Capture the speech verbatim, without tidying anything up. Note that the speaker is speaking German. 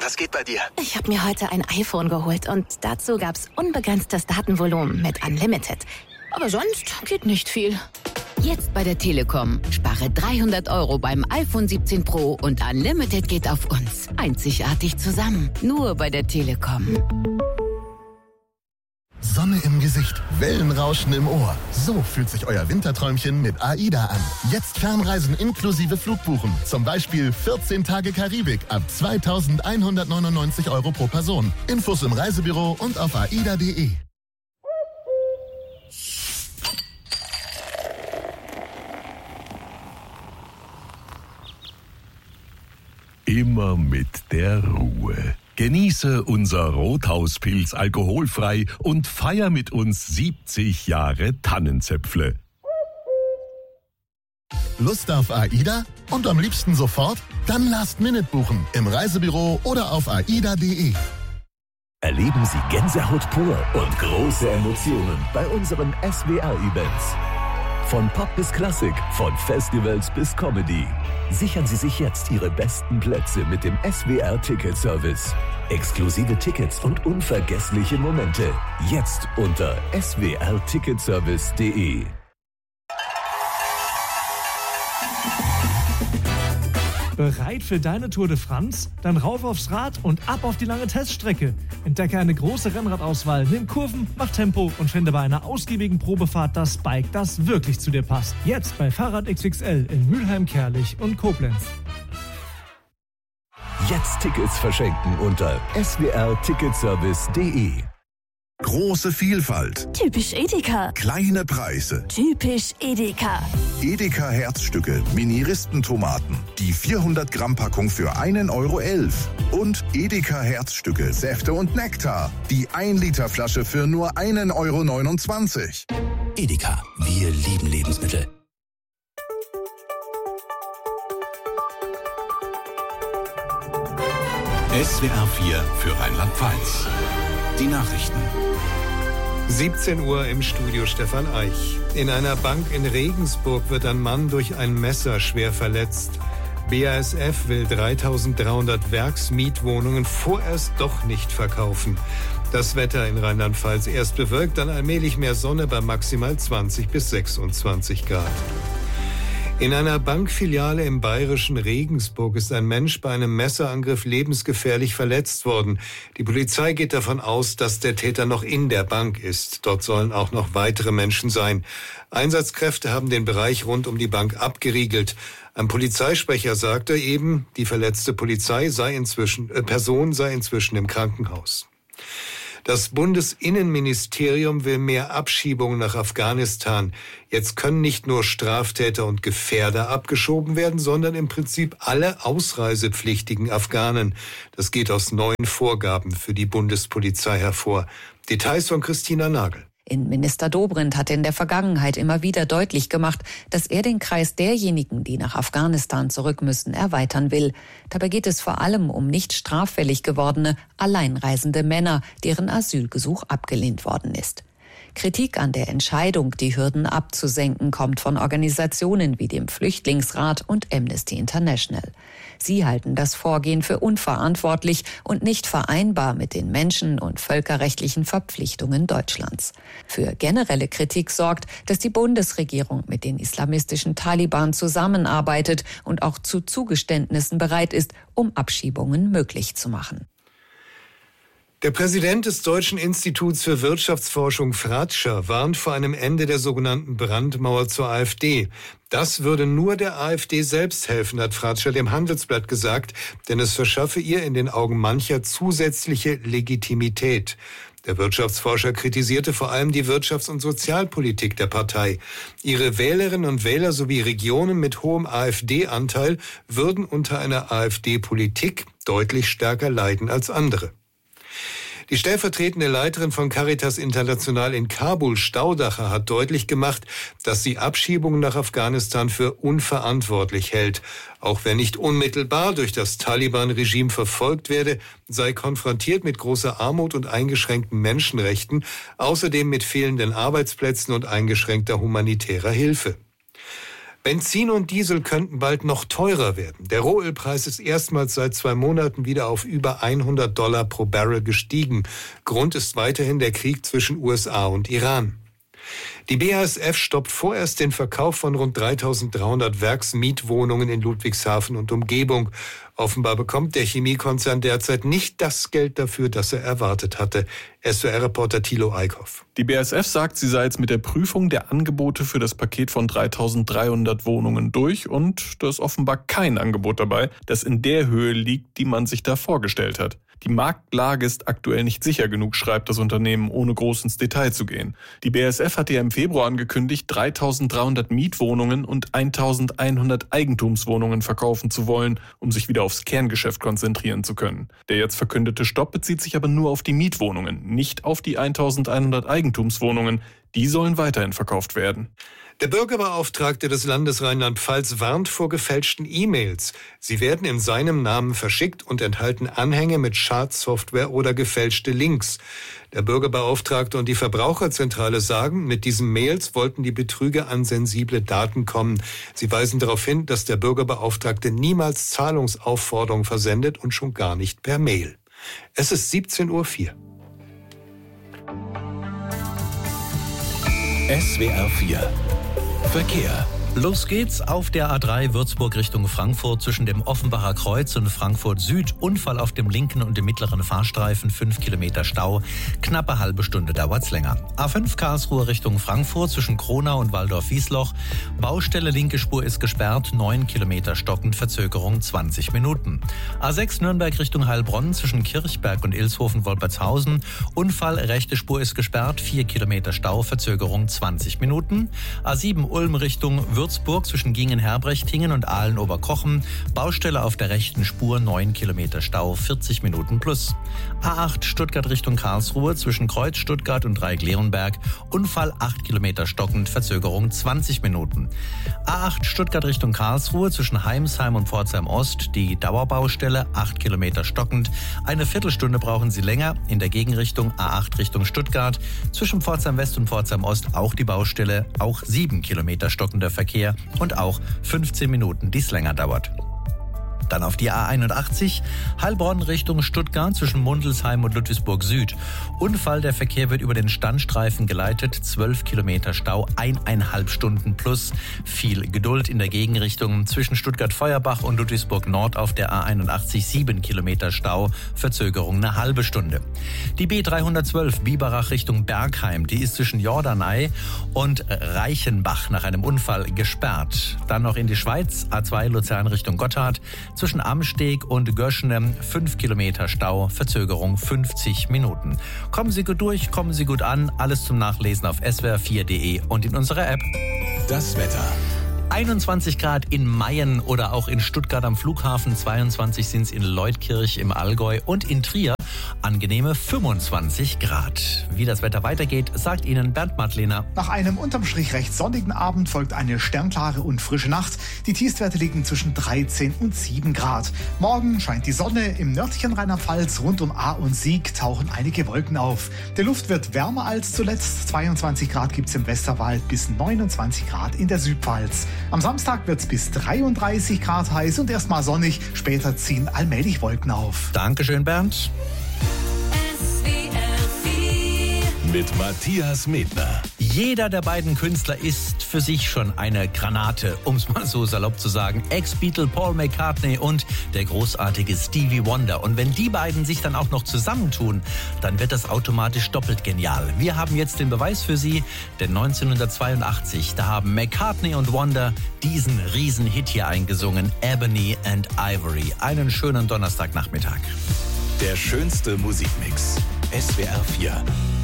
Was geht bei dir? Ich habe mir heute ein iPhone geholt und dazu gab's unbegrenztes Datenvolumen mit Unlimited. Aber sonst geht nicht viel. Jetzt bei der Telekom. Spare dreihundert Euro beim iPhone siebzehn Pro und Unlimited geht auf uns. Einzigartig zusammen. Nur bei der Telekom. Sonne im Gesicht, Wellenrauschen im Ohr. So fühlt sich euer Winterträumchen mit AIDA an. Jetzt Fernreisen inklusive Flugbuchen. Zum Beispiel vierzehn Tage Karibik ab zweitausendeinhundertneunundneunzig Euro pro Person. Infos im Reisebüro und auf aida punkt de. Immer mit der Ruhe. Genieße unser Rothauspilz alkoholfrei und feier mit uns siebzig Jahre Tannenzäpfle. Lust auf AIDA? Und am liebsten sofort? Dann Last Minute buchen im Reisebüro oder auf aida punkt de. Erleben Sie Gänsehaut pur und große Emotionen bei unseren S W R-Events. Von Pop bis Klassik, von Festivals bis Comedy. Sichern Sie sich jetzt Ihre besten Plätze mit dem S W R-Ticket-Service. Exklusive Tickets und unvergessliche Momente. Jetzt unter s w r ticketservice punkt de. Bereit für deine Tour de France? Dann rauf aufs Rad und ab auf die lange Teststrecke. Entdecke eine große Rennradauswahl, nimm Kurven, mach Tempo und finde bei einer ausgiebigen Probefahrt das Bike, das wirklich zu dir passt. Jetzt bei Fahrrad X X L in Mülheim, Kerlich und Koblenz. Jetzt Tickets verschenken unter s w r ticketservice punkt de. Große Vielfalt. Typisch Edeka. Kleine Preise. Typisch Edeka. Edeka Herzstücke, Mini-Ristentomaten. Die vierhundert Gramm Packung für einen Euro elf. Und Edeka Herzstücke, Säfte und Nektar. Die ein Liter Flasche für nur einen Euro neunundzwanzig. Edeka, wir lieben Lebensmittel. S W R vier für Rheinland-Pfalz. Die Nachrichten. siebzehn Uhr im Studio Stefan Eich. In einer Bank in Regensburg wird ein Mann durch ein Messer schwer verletzt. B A S F will dreitausenddreihundert Werksmietwohnungen vorerst doch nicht verkaufen. Das Wetter in Rheinland-Pfalz erst bewölkt, dann allmählich mehr Sonne bei maximal zwanzig bis sechsundzwanzig Grad. In einer Bankfiliale im bayerischen Regensburg ist ein Mensch bei einem Messerangriff lebensgefährlich verletzt worden. Die Polizei geht davon aus, dass der Täter noch in der Bank ist. Dort sollen auch noch weitere Menschen sein. Einsatzkräfte haben den Bereich rund um die Bank abgeriegelt. Ein Polizeisprecher sagte eben, die verletzte Polizei sei inzwischen, äh, Person sei inzwischen im Krankenhaus. Das Bundesinnenministerium will mehr Abschiebungen nach Afghanistan. Jetzt können nicht nur Straftäter und Gefährder abgeschoben werden, sondern im Prinzip alle ausreisepflichtigen Afghanen. Das geht aus neuen Vorgaben für die Bundespolizei hervor. Details von Christina Nagel. Innenminister Dobrindt hat in der Vergangenheit immer wieder deutlich gemacht, dass er den Kreis derjenigen, die nach Afghanistan zurück müssen, erweitern will. Dabei geht es vor allem um nicht straffällig gewordene, alleinreisende Männer, deren Asylgesuch abgelehnt worden ist. Kritik an der Entscheidung, die Hürden abzusenken, kommt von Organisationen wie dem Flüchtlingsrat und Amnesty International. Sie halten das Vorgehen für unverantwortlich und nicht vereinbar mit den menschen- und völkerrechtlichen Verpflichtungen Deutschlands. Für generelle Kritik sorgt, dass die Bundesregierung mit den islamistischen Taliban zusammenarbeitet und auch zu Zugeständnissen bereit ist, um Abschiebungen möglich zu machen. Der Präsident des Deutschen Instituts für Wirtschaftsforschung Fratscher warnt vor einem Ende der sogenannten Brandmauer zur AfD. Das würde nur der AfD selbst helfen, hat Fratscher dem Handelsblatt gesagt, denn es verschaffe ihr in den Augen mancher zusätzliche Legitimität. Der Wirtschaftsforscher kritisierte vor allem die Wirtschafts- und Sozialpolitik der Partei. Ihre Wählerinnen und Wähler sowie Regionen mit hohem AfD-Anteil würden unter einer AfD-Politik deutlich stärker leiden als andere. Die stellvertretende Leiterin von Caritas International in Kabul, Staudacher, hat deutlich gemacht, dass sie Abschiebungen nach Afghanistan für unverantwortlich hält. Auch wer nicht unmittelbar durch das Taliban-Regime verfolgt werde, sei konfrontiert mit großer Armut und eingeschränkten Menschenrechten, außerdem mit fehlenden Arbeitsplätzen und eingeschränkter humanitärer Hilfe. Benzin und Diesel könnten bald noch teurer werden. Der Rohölpreis ist erstmals seit zwei Monaten wieder auf über hundert Dollar pro Barrel gestiegen. Grund ist weiterhin der Krieg zwischen U S A und Iran. Die B A S F stoppt vorerst den Verkauf von rund dreitausenddreihundert Werksmietwohnungen in Ludwigshafen und Umgebung. Offenbar bekommt der Chemiekonzern derzeit nicht das Geld dafür, das er erwartet hatte. S W R-Reporter Thilo Eickhoff. Die B A S F sagt, sie sei jetzt mit der Prüfung der Angebote für das Paket von dreitausenddreihundert Wohnungen durch und da ist offenbar kein Angebot dabei, das in der Höhe liegt, die man sich da vorgestellt hat. Die Marktlage ist aktuell nicht sicher genug, schreibt das Unternehmen, ohne groß ins Detail zu gehen. Die B A S F hatte ja im Februar angekündigt, dreitausenddreihundert Mietwohnungen und eintausendeinhundert Eigentumswohnungen verkaufen zu wollen, um sich wieder aufs Kerngeschäft konzentrieren zu können. Der jetzt verkündete Stopp bezieht sich aber nur auf die Mietwohnungen, nicht auf die eintausendeinhundert Eigentumswohnungen. Die sollen weiterhin verkauft werden. Der Bürgerbeauftragte des Landes Rheinland-Pfalz warnt vor gefälschten E-Mails. Sie werden in seinem Namen verschickt und enthalten Anhänge mit Schadsoftware oder gefälschte Links. Der Bürgerbeauftragte und die Verbraucherzentrale sagen, mit diesen Mails wollten die Betrüger an sensible Daten kommen. Sie weisen darauf hin, dass der Bürgerbeauftragte niemals Zahlungsaufforderungen versendet und schon gar nicht per Mail. Es ist siebzehn Uhr vier. S W R vier Verkehr. Los geht's auf der A drei Würzburg Richtung Frankfurt zwischen dem Offenbacher Kreuz und Frankfurt Süd. Unfall auf dem linken und dem mittleren Fahrstreifen, fünf Kilometer Stau. Knappe halbe Stunde dauert's länger. A fünf Karlsruhe Richtung Frankfurt zwischen Kronau und Waldorf-Wiesloch. Baustelle linke Spur ist gesperrt, neun Kilometer stockend, Verzögerung zwanzig Minuten. A sechs Nürnberg Richtung Heilbronn zwischen Kirchberg und Ilshofen-Wolpertshausen. Unfall, rechte Spur ist gesperrt, vier Kilometer Stau, Verzögerung zwanzig Minuten. A sieben Ulm Richtung Würzburg. Würzburg zwischen Gingen-Herbrechtingen und Aalen-Oberkochen. Baustelle auf der rechten Spur, neun Kilometer Stau, vierzig Minuten plus. A acht Stuttgart Richtung Karlsruhe zwischen Kreuz Stuttgart und Dreieck-Leonberg. Unfall acht Kilometer stockend, Verzögerung zwanzig Minuten. A acht Stuttgart Richtung Karlsruhe zwischen Heimsheim und Pforzheim Ost. Die Dauerbaustelle, acht Kilometer stockend. Eine Viertelstunde brauchen Sie länger. In der Gegenrichtung A acht Richtung Stuttgart. Zwischen Pforzheim West und Pforzheim Ost auch die Baustelle. Auch sieben Kilometer stockender Verkehr. Und auch fünfzehn Minuten, die es länger dauert. Dann auf die A einundachtzig, Heilbronn Richtung Stuttgart zwischen Mundelsheim und Ludwigsburg Süd. Unfall, der Verkehr wird über den Standstreifen geleitet, zwölf Kilometer Stau, eineinhalb Stunden plus. Viel Geduld in der Gegenrichtung zwischen Stuttgart-Feuerbach und Ludwigsburg Nord auf der A einundachtzig, sieben Kilometer Stau, Verzögerung eine halbe Stunde. Die B dreihundertzwölf Biberach Richtung Bergheim, die ist zwischen Jordanei und Reichenbach nach einem Unfall gesperrt. Dann noch in die Schweiz, A zwei Luzern Richtung Gotthard. Zwischen Amsteg und Göschene fünf Kilometer Stau, Verzögerung fünfzig Minuten. Kommen Sie gut durch, kommen Sie gut an. Alles zum Nachlesen auf S W R vier Punkt de und in unserer App. Das Wetter. einundzwanzig Grad in Mayen oder auch in Stuttgart am Flughafen, zweiundzwanzig sind es in Leutkirch im Allgäu und in Trier angenehme fünfundzwanzig Grad. Wie das Wetter weitergeht, sagt Ihnen Bernd Madlener. Nach einem unterm Strich recht sonnigen Abend folgt eine sternklare und frische Nacht. Die Tiefstwerte liegen zwischen dreizehn und sieben Grad. Morgen scheint die Sonne. Im nördlichen Rheinland-Pfalz rund um Ahr und Sieg tauchen einige Wolken auf. Die Luft wird wärmer als zuletzt. zweiundzwanzig Grad gibt es im Westerwald bis neunundzwanzig Grad in der Südpfalz. Am Samstag wird es bis dreiunddreißig Grad heiß und erstmal sonnig. Später ziehen allmählich Wolken auf. Dankeschön, Bernd. Mit Matthias Medner. Jeder der beiden Künstler ist für sich schon eine Granate, um es mal so salopp zu sagen. Ex-Beatle Paul McCartney und der großartige Stevie Wonder. Und wenn die beiden sich dann auch noch zusammentun, dann wird das automatisch doppelt genial. Wir haben jetzt den Beweis für Sie, denn neunzehnhundertzweiundachtzig, da haben McCartney und Wonder diesen Riesenhit hier eingesungen, Ebony and Ivory. Einen schönen Donnerstagnachmittag. Der schönste Musikmix. S W R vier.